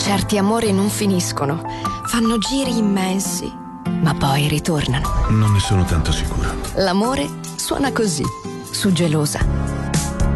Certi amori non finiscono, fanno giri immensi, ma poi ritornano. Non ne sono tanto sicuro. L'amore suona così, su Gelosa.